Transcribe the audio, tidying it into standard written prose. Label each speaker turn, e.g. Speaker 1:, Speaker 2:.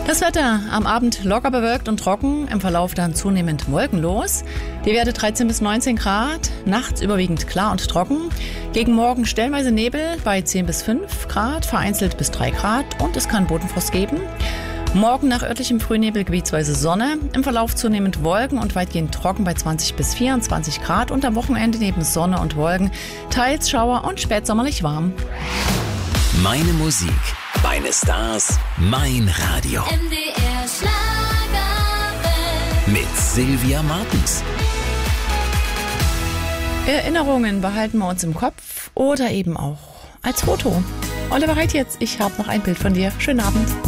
Speaker 1: Das Wetter am Abend locker bewölkt und trocken, im Verlauf dann zunehmend wolkenlos. Die Werte 13 bis 19 Grad, nachts überwiegend klar und trocken. Gegen Morgen stellenweise Nebel bei 10 bis 5 Grad, vereinzelt bis 3 Grad und es kann Bodenfrost geben. Morgen nach örtlichem Frühnebel gebietsweise Sonne, im Verlauf zunehmend Wolken und weitgehend trocken bei 20 bis 24 Grad und am Wochenende neben Sonne und Wolken teils Schauer und spätsommerlich warm.
Speaker 2: Meine Musik, meine Stars, mein Radio.
Speaker 3: MDR Schlagerwelt.
Speaker 2: Mit Sylvia Martens.
Speaker 1: Erinnerungen behalten wir uns im Kopf oder eben auch als Foto. Oliver Reit jetzt, ich habe noch ein Bild von dir. Schönen Abend.